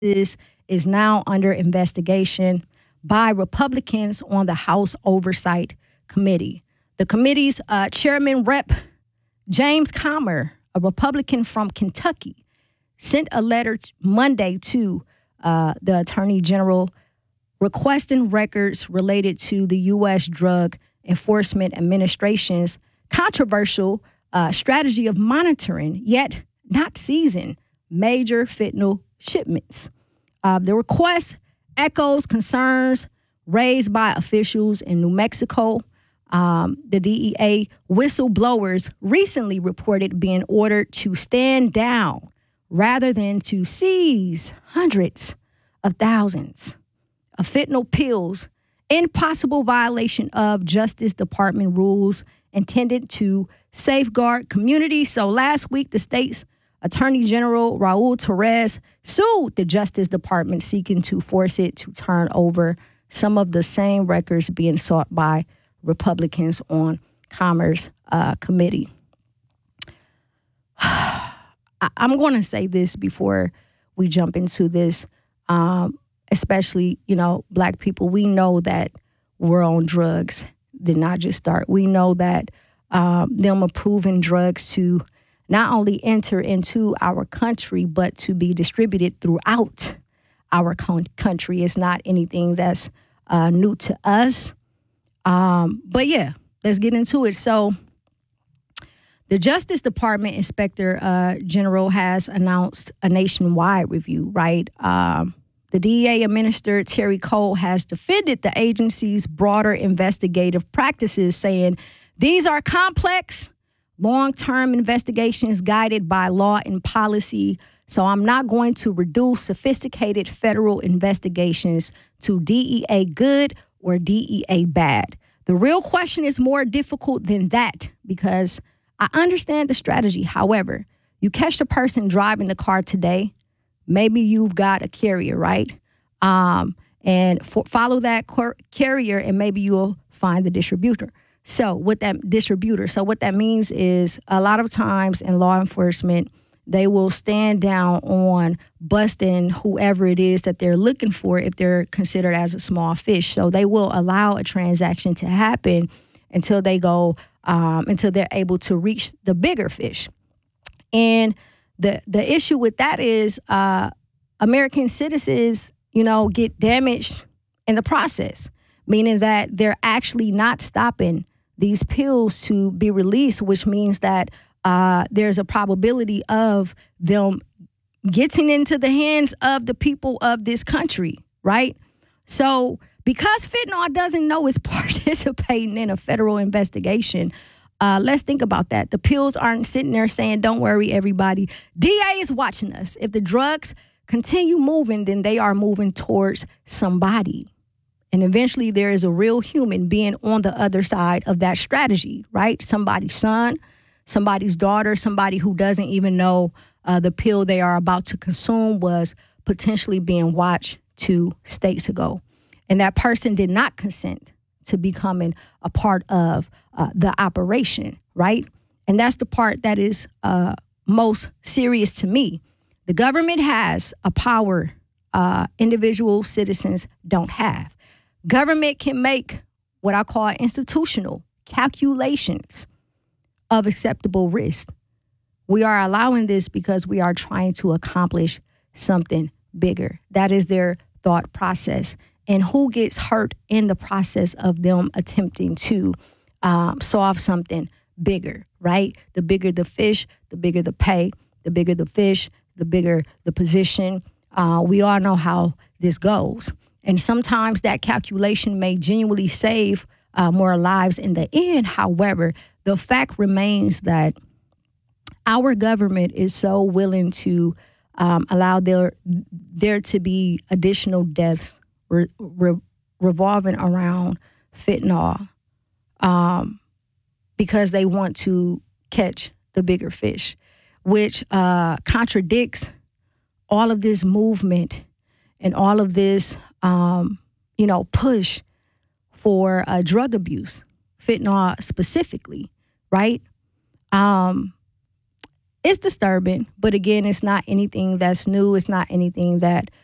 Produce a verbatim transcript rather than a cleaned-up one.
This is now under investigation by Republicans on the House Oversight Committee. The committee's uh, chairman, Rep. James Comer, a Republican from Kentucky, sent a letter Monday to uh, the Attorney General requesting records related to the U S. Drug Enforcement Administration's controversial uh, strategy of monitoring, yet not seizing, major fentanyl shipments. Uh, the request echoes concerns raised by officials in New Mexico. Um, the D E A whistleblowers recently reported being ordered to stand down rather than to seize hundreds of thousands of fentanyl pills in possible violation of Justice Department rules intended to safeguard communities. So last week, the state's Attorney General Raul Torres sued the Justice Department, seeking to force it to turn over some of the same records being sought by Republicans on Commerce uh, Committee. I- I'm going to say this before we jump into this, um, especially, you know, Black people. We know that we're on drugs did not just start. We know that um, them approving drugs to not only enter into our country, but to be distributed throughout our con- country is not anything that's uh, new to us. Um, but yeah, let's get into it. So the Justice Department Inspector uh, General has announced a nationwide review, right? Um, the D E A Administrator Terry Cole has defended the agency's broader investigative practices, saying these are complex, long-term investigations guided by law and policy. So I'm not going to reduce sophisticated federal investigations to D E A good or D E A bad. The real question is more difficult than that, because I understand the strategy. However, you catch the person driving the car today, maybe you've got a carrier, right? Um, and for, follow that car- carrier and maybe you'll find the distributor. So what that distributor, so what that means is a lot of times in law enforcement, they will stand down on busting whoever it is that they're looking for if they're considered as a small fish. So they will allow a transaction to happen until they go, um, until they're able to reach the bigger fish. And the the issue with that is uh, American citizens, you know, get damaged in the process, meaning that they're actually not stopping these pills to be released, which means that uh, there's a probability of them getting into the hands of the people of this country, right? So because fentanyl doesn't know it's participating in a federal investigation, uh, let's think about that. The pills aren't sitting there saying, don't worry, everybody. D A is watching us. If the drugs continue moving, then they are moving towards somebody. And eventually there is a real human being on the other side of that strategy, right? Somebody's son, somebody's daughter, somebody who doesn't even know uh, the pill they are about to consume was potentially being watched two states ago. And that person did not consent to becoming a part of uh, the operation, right? And that's the part that is uh, most serious to me. The government has a power uh, individual citizens don't have. Government can make what I call institutional calculations of acceptable risk. We are allowing this because we are trying to accomplish something bigger. That is their thought process. And who gets hurt in the process of them attempting to um, solve something bigger, right? The bigger the fish, the bigger the pay, the bigger the fish, the bigger the position. Uh, we all know how this goes. And sometimes that calculation may genuinely save uh, more lives in the end. However, the fact remains that our government is so willing to um, allow there, there to be additional deaths re- re- revolving around fentanyl um, because they want to catch the bigger fish, which uh, contradicts all of this movement and all of this, um, you know, push for uh, drug abuse, fentanyl specifically, right? Um, it's disturbing, but again, it's not anything that's new. It's not anything that